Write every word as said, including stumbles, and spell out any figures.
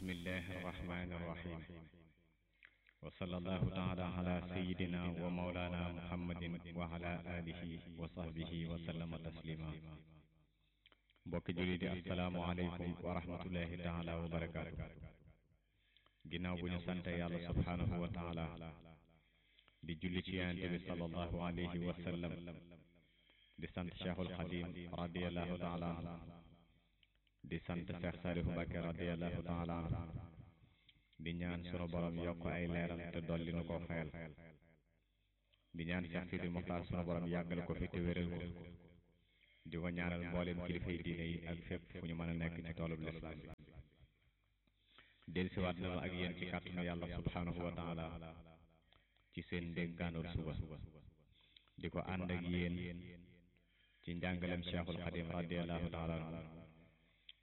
bismillahi arrahmani irrahim wa sallallahu taala ala sayidina wa maulana muhammadin wa ala alihi wa sahbihi wa sallama taslima. mbokki julli di assalaamu aleykum wa rahmatullahi taala wa barakaatu. ginnaaw bu ñu sante yàlla subhaanahu wa taala di julli ci yonent bi sallallahu alayhi wa sallam di sant cheikhul xadim radiallahu taala anhu di sant Cheikh Saliou Mbacké radiallahu taala anhu di ñaan sunu borom yokk ay leeral te dolli nu ko fayal di ñaan Cheikh Sidi Mokhtar sunu borom yàggal ko fi te wéral ko di ko ñaanal mboolem kilifay diine yi ak fépp fu ñu mën a nekk ci toolub lislaam bi. dellusiwaat nañu ak yéen ci kàttanu yàlla subhaanahu wa taala ci seen ndénkaanul suba di ko ànd ak yéen ci njàngalem cheikhul xadim radiallahu taala anhu